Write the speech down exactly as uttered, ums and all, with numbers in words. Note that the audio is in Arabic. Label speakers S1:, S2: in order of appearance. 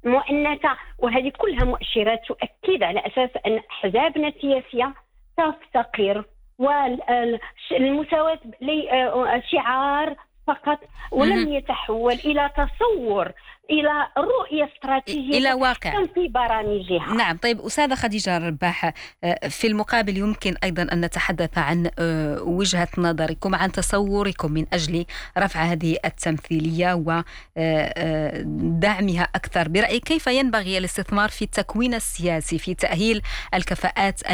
S1: مؤنثة، وهذه كلها مؤشرات تؤكد على أساس أن أحزابنا السياسية تفتقر، والمساواة شعار فقط ولم يتحول إلى تصور، إلى رؤية استراتيجية
S2: إلى واقع
S1: في برامجها.
S2: نعم. طيب أستاذة خديجة رباح، في المقابل يمكن أيضا أن نتحدث عن وجهة نظركم، عن تصوركم من أجل رفع هذه التمثيلية ودعمها أكثر. برأيك كيف ينبغي الاستثمار في التكوين السياسي، في تأهيل الكفاءات